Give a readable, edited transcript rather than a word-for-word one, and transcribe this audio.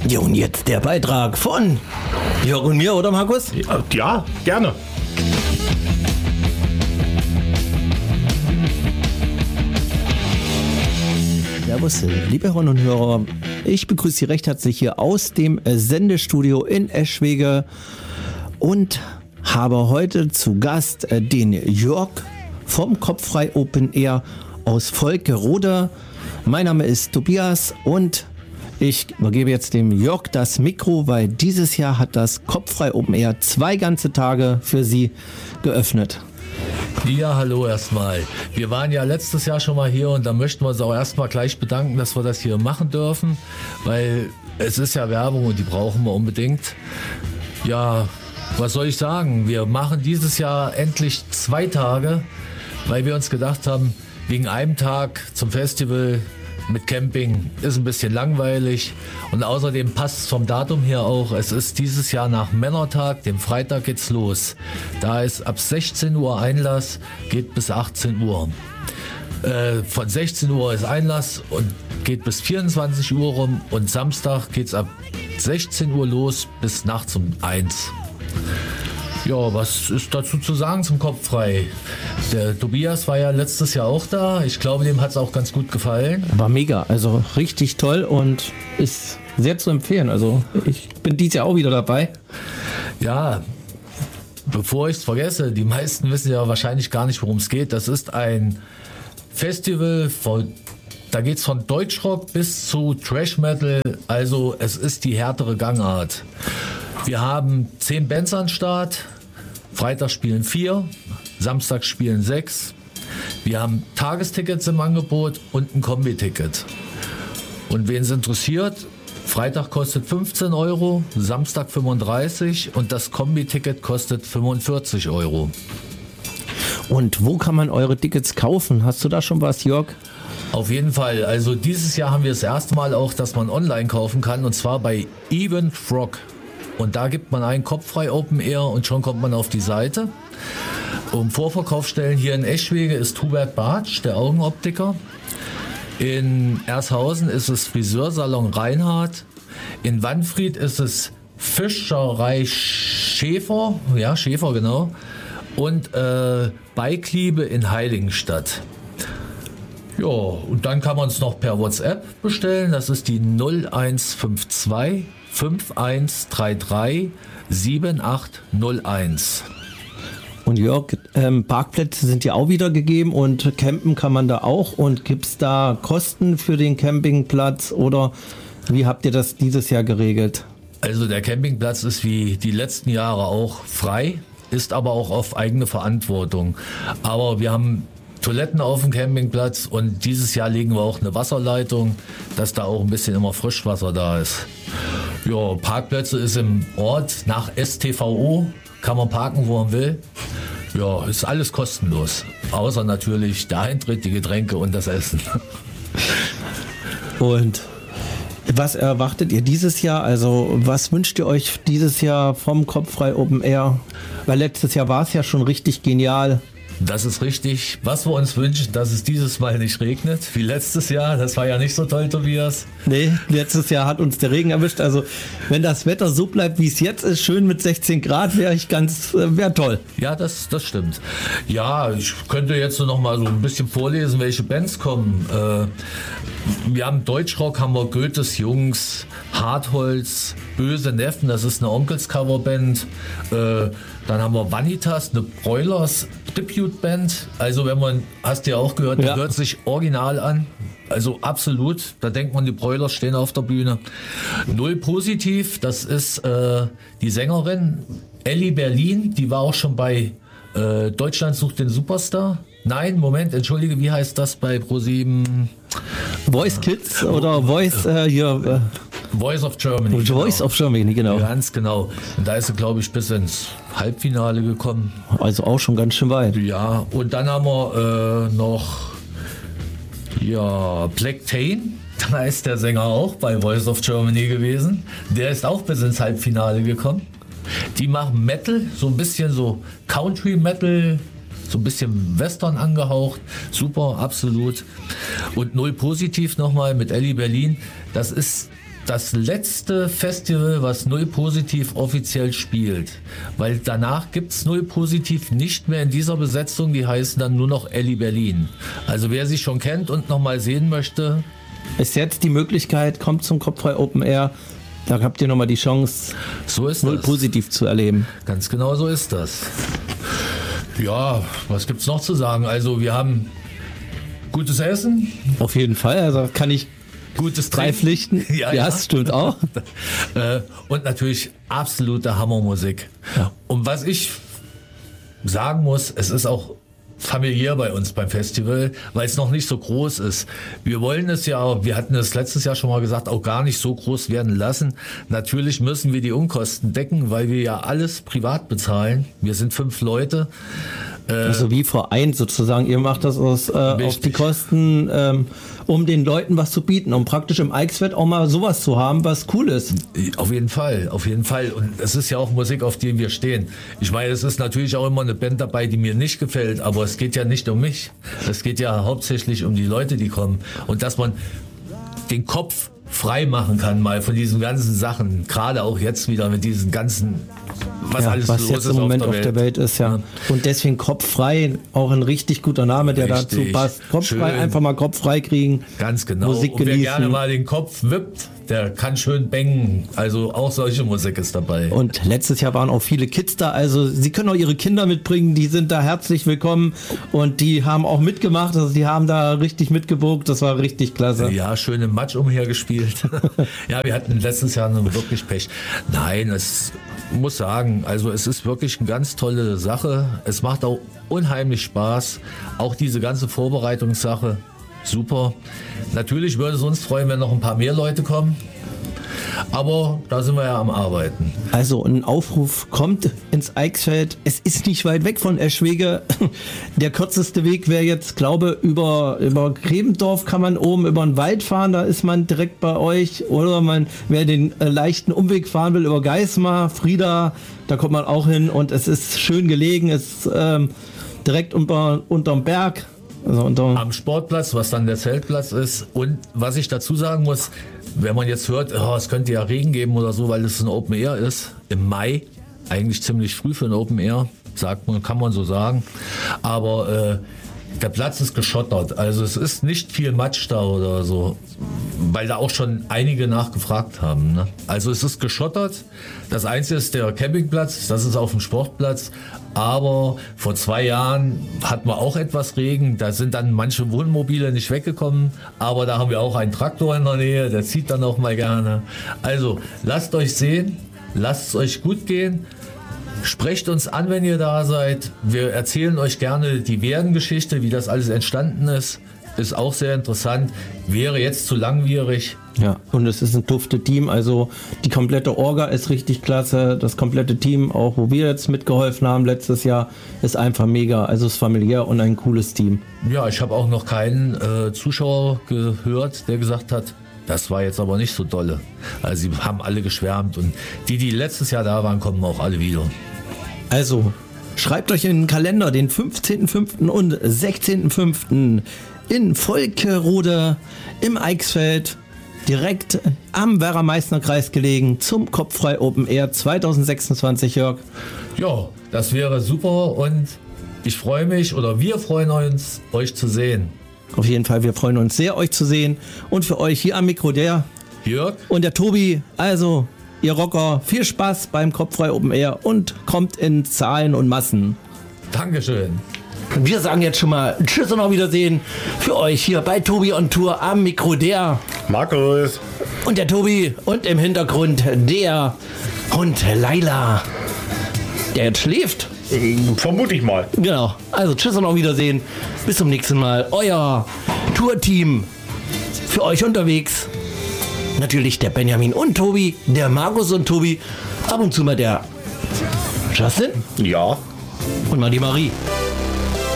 Ja, und jetzt der Beitrag von Jörg und mir, oder Markus? Ja, gerne. Servus, liebe Hörerinnen und Hörer. Ich begrüße Sie recht herzlich hier aus dem Sendestudio in Eschwege und habe heute zu Gast den Jörg vom Kopffrei Open Air aus Volkerode. Mein Name ist Tobias und ich übergebe jetzt dem Jörg das Mikro, weil dieses Jahr hat das Kopffrei Open Air 2 ganze Tage für Sie geöffnet. Ja, hallo erstmal. Wir waren ja letztes Jahr schon mal hier und da möchten wir uns auch erstmal gleich bedanken, dass wir das hier machen dürfen, weil es ist ja Werbung und die brauchen wir unbedingt. Ja, was soll ich sagen? Wir machen dieses Jahr endlich 2 Tage, weil wir uns gedacht haben, wegen einem Tag zum Festival mit Camping ist ein bisschen langweilig und außerdem passt es vom Datum her auch. Es ist dieses Jahr nach Männertag, dem Freitag geht's los. Da ist ab 16 Uhr Einlass, geht bis 18 Uhr. Von 16 Uhr ist Einlass und geht bis 24 Uhr rum und Samstag geht's ab 16 Uhr los bis nachts um 1. Ja, was ist dazu zu sagen zum Kopffrei? Der Tobias war ja letztes Jahr auch da. Ich glaube, dem hat es auch ganz gut gefallen. War mega, also richtig toll und ist sehr zu empfehlen. Also ich bin dieses Jahr auch wieder dabei. Ja, bevor ich es vergesse, die meisten wissen ja wahrscheinlich gar nicht, worum es geht. Das ist ein Festival, da geht es von Deutschrock bis zu Thrash Metal. Also es ist die härtere Gangart. Wir haben 10 Bands an Start. Freitag spielen 4, Samstag spielen 6. Wir haben Tagestickets im Angebot und ein Kombi-Ticket. Und wen es interessiert, Freitag kostet 15 Euro, Samstag 35 und das Kombi-Ticket kostet 45 Euro. Und wo kann man eure Tickets kaufen? Hast du da schon was, Jörg? Auf jeden Fall. Also dieses Jahr haben wir das erste Mal auch, dass man online kaufen kann und zwar bei Even Frog. Und da gibt man einen Kopffrei Open Air und schon kommt man auf die Seite. Um Vorverkaufsstellen hier in Eschwege ist Hubert Bartsch, der Augenoptiker. In Ershausen ist es Friseursalon Reinhardt. In Wanfried ist es Fischerei Schäfer, ja Schäfer genau. Und Bike-Liebe in Heiligenstadt. Ja, und dann kann man es noch per WhatsApp bestellen. Das ist die 0152 5133 7801. Und Jörg, Parkplätze sind ja auch wieder gegeben und campen kann man da auch. Und gibt es da Kosten für den Campingplatz oder wie habt ihr das dieses Jahr geregelt? Also der Campingplatz ist wie die letzten Jahre auch frei, ist aber auch auf eigene Verantwortung. Aber wir haben Toiletten auf dem Campingplatz und dieses Jahr legen wir auch eine Wasserleitung, dass da auch ein bisschen immer Frischwasser da ist. Ja, Parkplätze ist im Ort nach STVO, kann man parken, wo man will. Ja, ist alles kostenlos, außer natürlich der Eintritt, die Getränke und das Essen. Und was erwartet ihr dieses Jahr? Also was wünscht ihr euch dieses Jahr vom Kopffrei Open Air? Weil letztes Jahr war es ja schon richtig genial. Das ist richtig. Was wir uns wünschen, dass es dieses Mal nicht regnet, wie letztes Jahr. Das war ja nicht so toll, Tobias. Nee, letztes Jahr hat uns der Regen erwischt. Also wenn das Wetter so bleibt, wie es jetzt ist, schön mit 16 Grad, wäre toll. Ja, das stimmt. Ja, ich könnte jetzt noch mal so ein bisschen vorlesen, welche Bands kommen. Wir haben Deutschrock, haben wir Goethes Jungs, Hartholz, Böse Neffen, das ist eine Onkels-Coverband. Dann haben wir Vanitas, eine Broilers Tribute-Band. Also hast du ja auch gehört, die hört sich original an. Also absolut, da denkt man, die Broilers stehen auf der Bühne. Null Positiv, das ist die Sängerin Ellie Berlin, die war auch schon bei Deutschland sucht den Superstar. Nein, Moment, entschuldige, wie heißt das bei ProSieben? Voice Kids oder Voice hier... Voice of Germany. Voice of Germany, genau. Ganz genau. Und da ist sie, glaube ich, bis ins Halbfinale gekommen. Also auch schon ganz schön weit. Ja, und dann haben wir noch Black Tain. Da ist der Sänger auch bei Voice of Germany gewesen. Der ist auch bis ins Halbfinale gekommen. Die machen Metal, so ein bisschen so Country Metal, so ein bisschen Western angehaucht. Super, absolut. Und Null Positiv nochmal mit Ellie Berlin. Das ist das letzte Festival, was Null Positiv offiziell spielt. Weil danach gibt's Null Positiv nicht mehr in dieser Besetzung, die heißen dann nur noch Elli Berlin. Also wer sie schon kennt und nochmal sehen möchte, ist jetzt die Möglichkeit, kommt zum Kopffrei Open Air. Da habt ihr nochmal die Chance, so ist Null das. Positiv zu erleben. Ganz genau so ist das. Ja, was gibt's noch zu sagen? Also wir haben gutes Essen. Auf jeden Fall, also kann ich Gutes beipflichten. Ja, Das stimmt auch. Und natürlich absolute Hammermusik. Ja. Und was ich sagen muss, es ist auch familiär bei uns beim Festival, weil es noch nicht so groß ist. Wir wollen es ja, wir hatten es letztes Jahr schon mal gesagt, auch gar nicht so groß werden lassen. Natürlich müssen wir die Unkosten decken, weil wir ja alles privat bezahlen. Wir sind 5 Leute. Also wie Verein sozusagen, ihr macht das auf die Kosten, um den Leuten was zu bieten, um praktisch im Eichsfeld auch mal sowas zu haben, was cool ist. Auf jeden Fall, auf jeden Fall. Und es ist ja auch Musik, auf die wir stehen. Ich meine, es ist natürlich auch immer eine Band dabei, die mir nicht gefällt, aber es geht ja nicht um mich. Es geht ja hauptsächlich um die Leute, die kommen. Und dass man den Kopf frei machen kann mal von diesen ganzen Sachen. Gerade auch jetzt wieder mit diesen ganzen, was Ja, alles was los jetzt ist im Moment auf der Welt ist, ja. Ja. Und deswegen Kopffrei, auch ein richtig guter Name, der Richtig. dazu passt. Kopffrei, Schön. einfach mal Kopf frei kriegen. Ganz genau. Musik Und wer genießen. gerne mal den Kopf wippt, der kann schön bängen. Also auch solche Musik ist dabei. Und letztes Jahr waren auch viele Kids da, also sie können auch ihre Kinder mitbringen, die sind da herzlich willkommen und die haben auch mitgemacht, also die haben da richtig mitgewogt, das war richtig klasse. Ja, schön im Matsch umhergespielt. Ja, wir hatten letztes Jahr nur wirklich Pech. Nein, es muss sagen, also es ist wirklich eine ganz tolle Sache. Es macht auch unheimlich Spaß. Auch diese ganze Vorbereitungssache, super. Natürlich würde es uns freuen, wenn noch ein paar mehr Leute kommen. Aber da sind wir ja am Arbeiten. Also ein Aufruf, kommt ins Eichsfeld. Es ist nicht weit weg von Eschwege. Der kürzeste Weg wäre jetzt, glaube über Grebendorf kann man oben über den Wald fahren, da ist man direkt bei euch. Oder wer den leichten Umweg fahren will, über Geismar, Frieda, da kommt man auch hin. Und es ist schön gelegen, es ist direkt unterm Berg. Also Am Sportplatz, was dann der Zeltplatz ist. Und was ich dazu sagen muss, wenn man jetzt hört, oh, es könnte ja Regen geben oder so, weil es ein Open Air ist, im Mai, eigentlich ziemlich früh für ein Open Air, kann man so sagen. Aber der Platz ist geschottert, also es ist nicht viel Matsch da oder so, weil da auch schon einige nachgefragt haben. Ne? Also es ist geschottert, das Einzige ist der Campingplatz, das ist auf dem Sportplatz, aber vor 2 Jahren hatten wir auch etwas Regen, da sind dann manche Wohnmobile nicht weggekommen, aber da haben wir auch einen Traktor in der Nähe, der zieht dann auch mal gerne. Also lasst euch sehen, lasst es euch gut gehen. Sprecht uns an, wenn ihr da seid. Wir erzählen euch gerne die Werdengeschichte, wie das alles entstanden ist. Ist auch sehr interessant. Wäre jetzt zu langwierig. ja, und es ist ein dufte Team, also die komplette Orga ist richtig klasse, das komplette Team, auch wo wir jetzt mitgeholfen haben letztes Jahr, ist einfach mega, also es ist familiär und ein cooles Team. Ja, ich habe auch noch keinen Zuschauer gehört, der gesagt hat, das war jetzt aber nicht so dolle. Also sie haben alle geschwärmt und die letztes Jahr da waren, kommen auch alle wieder. Also, schreibt euch in den Kalender den 15.05. und 16.05. in Volkerode im Eichsfeld, direkt am Werra-Meißner-Kreis gelegen, zum Kopffrei Open Air 2026, Jörg. Ja, das wäre super und ich freue mich oder wir freuen uns, euch zu sehen. Auf jeden Fall, wir freuen uns sehr, euch zu sehen und für euch hier am Mikro der Jörg? und der Tobi, also ihr Rocker, viel Spaß beim Kopffrei Open Air und kommt in Zahlen und Massen. Dankeschön. Wir sagen jetzt schon mal Tschüss und auf Wiedersehen für euch hier bei Tobi on Tour am Mikro der Markus. und der Tobi und im Hintergrund der Hund Laila, der jetzt schläft. Vermute ich mal. Genau, also Tschüss und auf Wiedersehen. Bis zum nächsten Mal. Euer Tourteam für euch unterwegs. Natürlich der Benjamin und Tobi, der Markus und Tobi, ab und zu mal der Justin Ja. und mal die Marie.